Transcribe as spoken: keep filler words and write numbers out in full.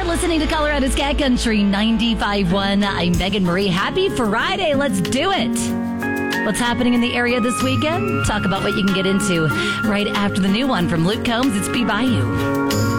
listening to Colorado's Cat Country ninety-five point one. I'm Megan Marie. Happy Friday. Let's do it. What's happening in the area this weekend? Talk about what you can get into right after the new one from Luke Combs. It's Be Bayou.